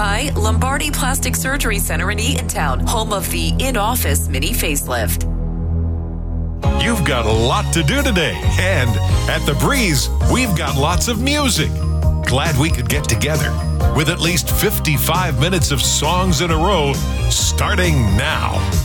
by Lombardi Plastic Surgery Center in Eatontown, home of the in-office mini facelift. You've got a lot to do today, and at The Breeze, we've got lots of music. Glad we could get together with at least 55 minutes of songs in a row starting now.